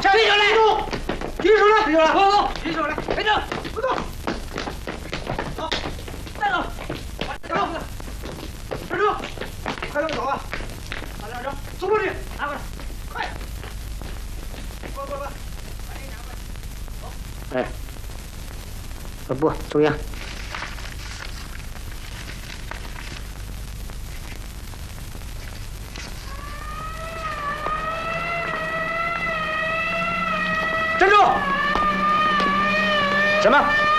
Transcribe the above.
站住！举手来！举手来！走！举手来！立正！不动！好，带走！站住！站住！快点走啊！拿两张，送过去，拿过来，快！快！把这拿过来。走。哎，老布，中央。 站住！什么？